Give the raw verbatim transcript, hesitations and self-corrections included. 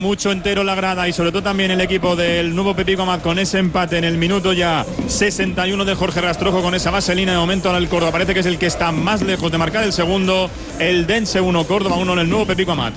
Mucho entero la grada y sobre todo también el equipo del nuevo Pepico Amat con ese empate en el minuto ya sesenta y uno de Jorge Rastrojo con esa vaselina. De momento ahora el Córdoba parece que es el que está más lejos de marcar el segundo. El Dense uno, Córdoba uno en el nuevo Pepico Amat.